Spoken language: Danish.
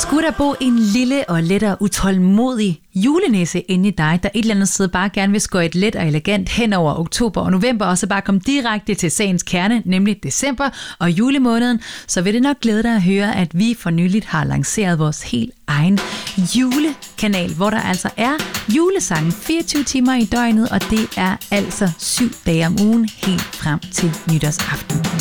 Skulle der bo en lille og lettere utålmodig julenisse inde i dig, der et eller andet sted bare gerne vil skøjte let og elegant hen over oktober og november, og så bare komme direkte til sagens kerne, nemlig december og julemåneden, så vil det nok glæde dig at høre, at vi for nyligt har lanceret vores helt egen julekanal, hvor der altså er julesange 24 timer i døgnet, og det er altså 7 dage om ugen helt frem til nytårsaften.